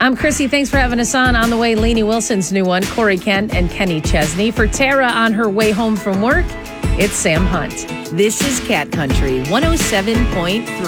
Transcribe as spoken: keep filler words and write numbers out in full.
I'm Chrissy. Thanks for having us on. On the way, Lainey Wilson's new one, Corey Kent and Kenny Chesney. For Tara on her way home from work, it's Sam Hunt. This is Cat Country one oh seven point three.